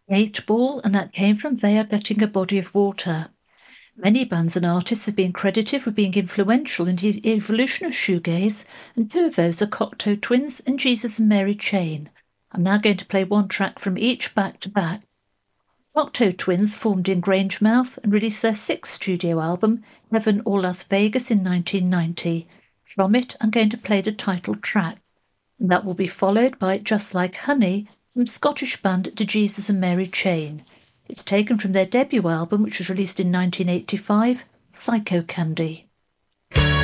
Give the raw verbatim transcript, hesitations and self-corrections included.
Eight Ball, and that came from They Are Getting a Body of Water. Many bands and artists have been credited with being influential in the evolution of shoegaze, and two of those are Cocteau Twins and Jesus and Mary Chain. I'm now going to play one track from each back to back. Cocteau Twins formed in Grangemouth and released their sixth studio album, Heaven or Las Vegas, in nineteen ninety. From it, I'm going to play the title track. And that will be followed by Just Like Honey from Scottish band The Jesus and Mary Chain. It's taken from their debut album, which was released in nineteen eighty-five, Psycho Candy.